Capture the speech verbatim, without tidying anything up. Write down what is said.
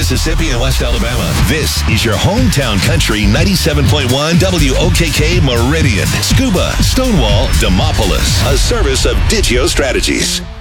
Mississippi, and West Alabama. This is your hometown country ninety-seven point one W O K K Meridian, Scuba, Stonewall, Demopolis. A service of Digio Strategies.